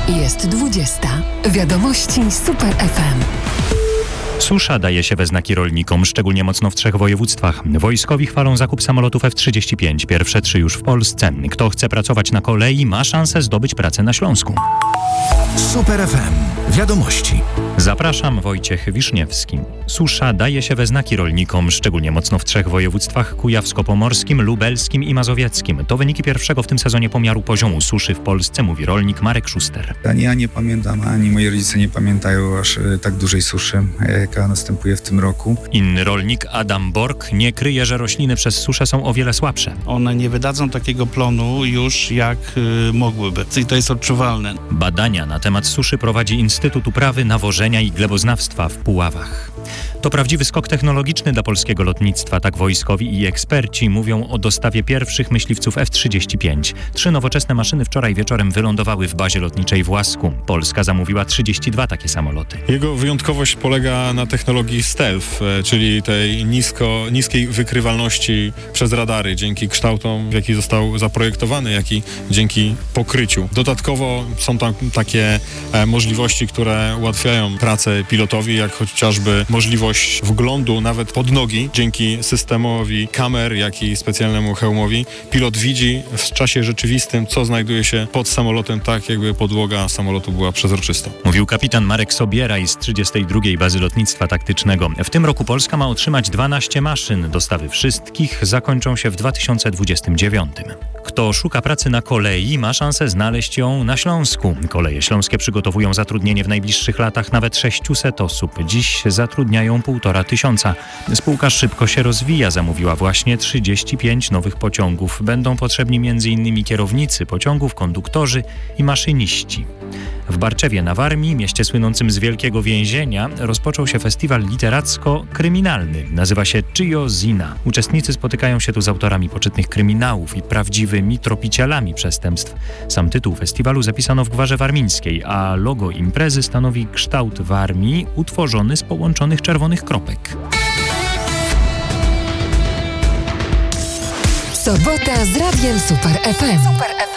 Jest 20. Wiadomości SUPER FM. Susza daje się we znaki rolnikom, szczególnie mocno w 3 województwach. Wojskowi chwalą zakup samolotów F-35, pierwsze 3 już w Polsce. Kto chce pracować na kolei, ma szansę zdobyć pracę na Śląsku. SUPER FM. Wiadomości. Zapraszam, Wojciech Wiszniewski. Susza daje się we znaki rolnikom, szczególnie mocno w 3 województwach: kujawsko-pomorskim, lubelskim i mazowieckim. To wyniki pierwszego w tym sezonie pomiaru poziomu suszy w Polsce, mówi rolnik Marek Szuster. Ani ja nie pamiętam, ani moi rodzice nie pamiętają aż tak dużej suszy, jaka następuje w tym roku. Inny rolnik, Adam Bork, nie kryje, że rośliny przez suszę są o wiele słabsze. One nie wydadzą takiego plonu już jak mogłyby. I to jest odczuwalne. Badania na temat suszy prowadzi Instytut Uprawy, Nawożenia i Gleboznawstwa w Puławach. To prawdziwy skok technologiczny dla polskiego lotnictwa. Tak wojskowi i eksperci mówią o dostawie pierwszych myśliwców F-35. 3 nowoczesne maszyny wczoraj wieczorem wylądowały w bazie lotniczej w Łasku. Polska zamówiła 32 takie samoloty. Jego wyjątkowość polega na technologii stealth, czyli tej niskiej wykrywalności przez radary, dzięki kształtom, w jaki został zaprojektowany, jak i dzięki pokryciu. Dodatkowo są tam takie możliwości, które ułatwiają pracę pilotowi, jak chociażby możliwość wglądu nawet pod nogi. Dzięki systemowi kamer, jak i specjalnemu hełmowi pilot widzi w czasie rzeczywistym, co znajduje się pod samolotem, tak jakby podłoga samolotu była przezroczysta. Mówił kapitan Marek Sobieraj z 32. Bazy Lotnictwa Taktycznego. W tym roku Polska ma otrzymać 12 maszyn. Dostawy wszystkich zakończą się w 2029. Kto szuka pracy na kolei, ma szansę znaleźć ją na Śląsku. Koleje śląskie przygotowują zatrudnienie w najbliższych latach nawet 600 osób. Dziś zatrudniają 1500. Spółka szybko się rozwija. Zamówiła właśnie 35 nowych pociągów. Będą potrzebni m.in. kierownicy pociągów, konduktorzy i maszyniści. W Barczewie na Warmii, mieście słynącym z wielkiego więzienia, rozpoczął się festiwal literacko-kryminalny. Nazywa się Czyjo Zina. Uczestnicy spotykają się tu z autorami poczytnych kryminałów i prawdziwymi tropicielami przestępstw. Sam tytuł festiwalu zapisano w Gwarze Warmińskiej, a logo imprezy stanowi kształt Warmii utworzony z połączonych czerwonych kropek. Sobota z Radiem SUPER FM.